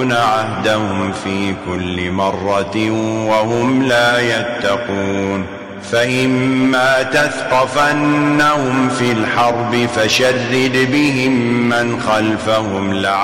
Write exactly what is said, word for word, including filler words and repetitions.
عهدهم في كل مرة وهم لا يتقون. فإما تثقفنهم في الحرب فشرد بهم من خلفهم لعلهم